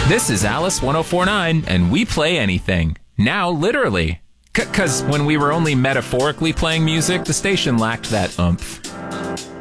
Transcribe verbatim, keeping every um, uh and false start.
This is Alice ten forty-nine, and we play anything. Now, literally. Because when we were only metaphorically playing music, the station lacked that oomph.